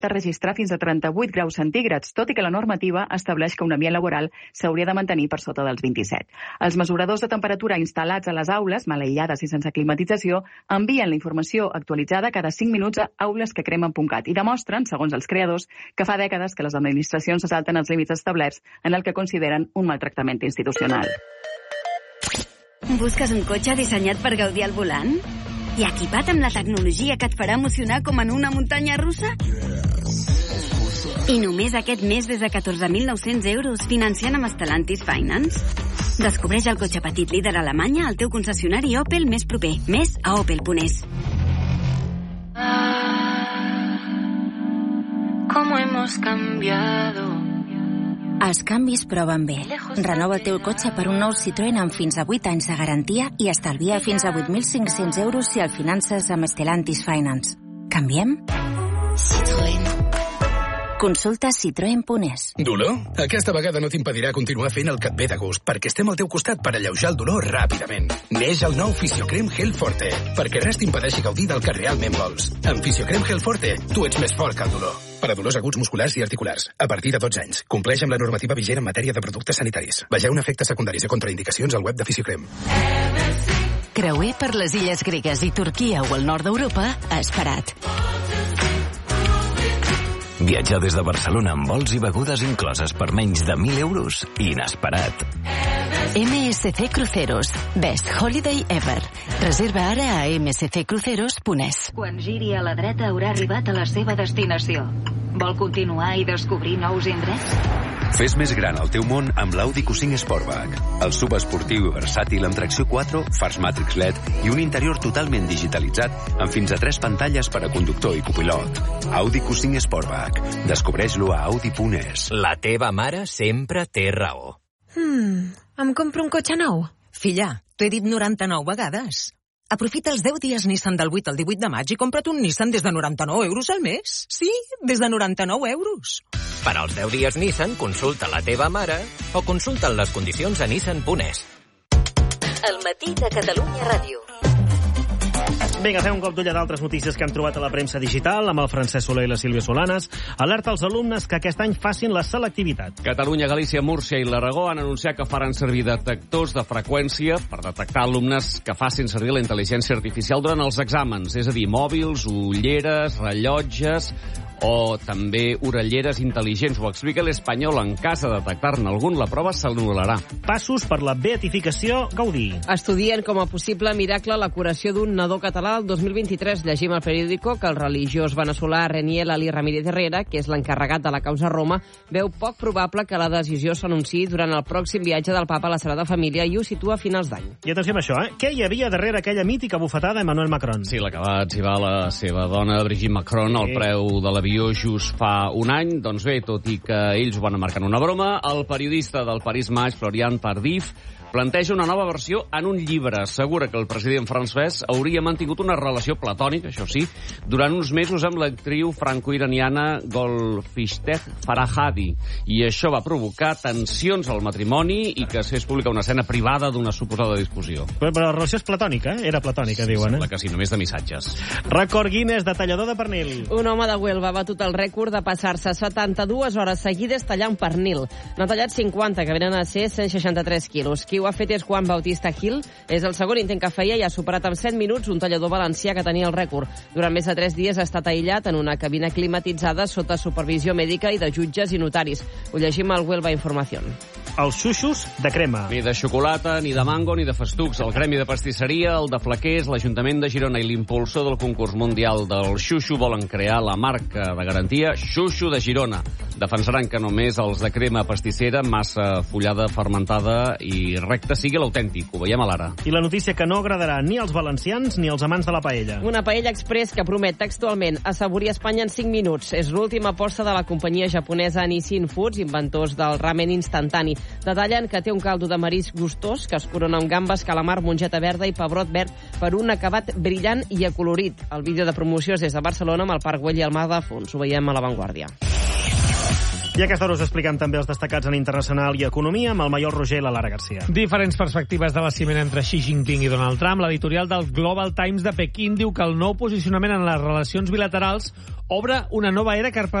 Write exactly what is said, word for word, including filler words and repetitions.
de registrar fins a trenta-vuit graus centígrads, tot i que la normativa estableix que un ambient laboral s'hauria de mantenir per sota dels vint-i-set. Els mesuradors de temperatura instal·lats a les aules, mal aïllades i sense climatització, envien la informació actualitzada cada cinc minuts a aules que cremen punt cat i demostren, segons els creadors, que fa dècades que les administracions se salten els límits establerts en el que consideren un maltractament institucional. Busques un cotxe dissenyat per gaudir al volant? I equipat amb la tecnologia que et farà emocionar com en una muntanya russa? I només aquest mes des de catorze mil nou-cents euros financiant amb Stellantis Finance? Descobreix el cotxe petit líder a Alemanya al teu concessionari Opel més proper. Més a opel punt es. ¿Cómo hemos cambiado? Els canvis proven bé. Renova el teu cotxe per un nou Citroën amb fins a vuit anys de garantia i estalvia fins a vuit mil cinc-cents euros si el finances amb Stellantis Finance. Canviem? Citroën. Consulta citroen punt es. Dolor? Aquesta vegada no t'impedirà continuar fent el que et ve de gust, perquè estem al teu costat per alleujar el dolor ràpidament. Neix el nou Fisiocrem Gel Forte, perquè res t'impedeixi gaudir del que realment vols. Amb Fisiocrem Gel Forte, tu ets més fort que el dolor. Per a dolors aguts musculars i articulars, a partir de dotze anys. Compleix amb la normativa vigent en matèria de productes sanitaris. Vegeu efectes secundaris i contraindicacions al web de Fisiocrem. Creuer per les illes gregues i Turquia o el nord d'Europa a Esperat. Viatjar des de Barcelona amb vols i begudes incloses per menys de mil euros. Inesperat. M S C Cruceros. Best Holiday Ever. Reserva ara a m s c cruceros punt es. Quan giri a la dreta haurà arribat a la seva destinació. Vol continuar i descobrir nous indrets? Fes més gran el teu món amb l'Audi Q cinc Sportback. El sub esportiu i versàtil amb tracció quatre, fars Matrix L E D i un interior totalment digitalitzat amb fins a tres pantalles per a conductor i copilot. Audi Q cinc Sportback. Descobreix-lo a audi punt es. La teva mare sempre té raó. Hmm, em compro un cotxe nou? Filla, t'he dit noranta-nou vegades. Aprofita els deu dies Nissan del vuit al divuit de maig i compra't un Nissan des de noranta-nou euros al mes. Sí, des de noranta-nou euros. Per als deu dies Nissan, consulta la teva mare o consulta les condicions a nissan punt es. El matí de Catalunya Ràdio. Vinga, fem un cop d'ull a d'altres notícies que hem trobat a la premsa digital amb el Francesc Soler i la Sílvia Solanas. Alerta als alumnes que aquest any facin la selectivitat. Catalunya, Galícia, Múrcia i l'Aragó han anunciat que faran servir detectors de freqüència per detectar alumnes que facin servir la intel·ligència artificial durant els exàmens, és a dir, mòbils, ulleres, rellotges o també orelleres intel·ligents. Ho explica l'Espanyol. En cas de detectar-ne algun, la prova s'anul·larà. Passos per la beatificació Gaudí. Estudien com a possible miracle la curació d'un nadó català el dos mil vint-i-tres. Llegim al periòdico que el religiós veneçolà Reniel Ali Ramírez Herrera, que és l'encarregat de la causa a Roma, veu poc probable que la decisió s'anunciï durant el pròxim viatge del papa a la Sagrada Família i ho situa a finals d'any. I atenció amb això, eh? Què hi havia darrere aquella mítica bufetada d'Emmanuel Macron? Sí, l'acabat s'hi va la seva dona, Brigitte Macron, al preu de l'avió just fa un any. Doncs bé, tot i que ells ho van marcar en una broma, el periodista del Paris Match, Florian Tardif, planteja una nova versió en un llibre. Assegura que el president francès hauria mantingut una relació platònica, això sí, durant uns mesos amb l'actriu franco-iraniana Golfishteh Farahadi. I això va provocar tensions al matrimoni i que es fes pública una escena privada d'una suposada discussió. Però, però la relació és platònica, eh? Era platònica, sí, diuen, eh? Sembla que sí, només de missatges. Record Guinness de tallador de pernil. Un home de Huelva ha batut el rècord de passar-se setanta-dues hores seguides tallant pernil. N'ha tallat cinquanta, que venen a ser cent seixanta-tres quilos. Qui ho ha fet és Juan Bautista Gil. És el segon intent que feia i ha superat en set minuts un tallador valencià que tenia el rècord. Durant més de tres dies ha estat aïllat en una cabina climatitzada sota supervisió mèdica i de jutges i notaris. Ho llegim al Huelva Informació. Els xuxos de crema. Ni de xocolata, ni de mango, ni de festucs. El Gremi de Pastisseria, el de Flaquers, l'Ajuntament de Girona i l'impulsor del concurs mundial del xuxo volen crear la marca de garantia Xuxo de Girona. Defensaran que només els de crema pastissera, massa fullada, fermentada i recta sigui l'autèntic. Ho veiem a l'ara. I la notícia que no agradarà ni als valencians ni als amants de la paella. Una paella express que promet textualment assaborir Espanya en cinc minuts. És l'última aposta de la companyia japonesa Nissin Foods, inventors del ramen instantani. Detallen que té un caldo de marisc gustós que es corona amb gambes, calamar, mongeta verda i pebrot verd per un acabat brillant i acolorit. El vídeo de promoció és des de Barcelona amb el Parc Güell i el mar de fons. Ho veiem a La Vanguardia. I I a aquesta hora us expliquem també els destacats en internacional i economia amb el Maiol Roger i la Lara Garcia. Diferents perspectives de la cimera entre Xi Jinping i Donald Trump. L'editorial del Global Times de Pequín diu que el nou posicionament en les relacions bilaterals obre una nova era